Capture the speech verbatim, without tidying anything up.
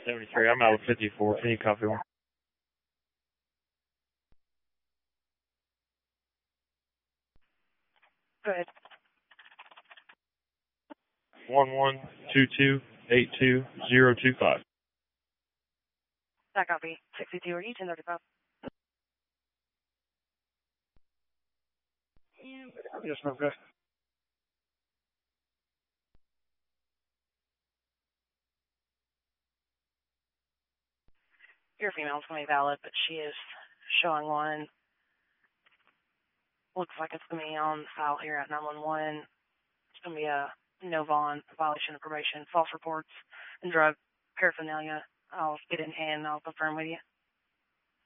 seventy-three. I'm out of fifty-four. Can you copy one? Go ahead. One one two two eight two zero two five. That copy. sixty-two, are you ten thirty-five? Yes, ma'am. Okay. Your female is going to be valid, but she is showing one. Looks like it's going to be on file here at nine one one. It's going to be a no bond, violation of probation, false reports, and drug paraphernalia. I'll get it in hand and I'll confirm with you.